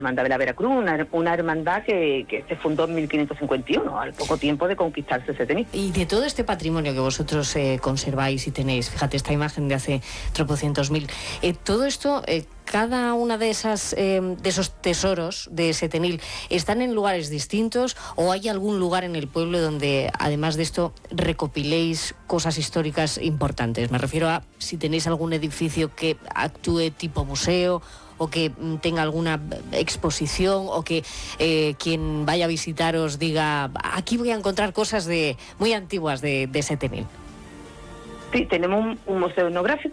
Hermandad de la Veracruz, una hermandad que se fundó en 1551, al poco tiempo de conquistarse Setenil. Y de todo este patrimonio que vosotros conserváis y tenéis, fíjate, esta imagen de hace tropocientos mil, todo esto, cada una de esos tesoros de Setenil, ¿están en lugares distintos o hay algún lugar en el pueblo donde, además de esto, recopiléis cosas históricas importantes? Me refiero a si tenéis algún edificio que actúe tipo museo, o que tenga alguna exposición, o que quien vaya a visitaros diga, aquí voy a encontrar cosas muy antiguas de Setenil. Sí, tenemos un museo etnográfico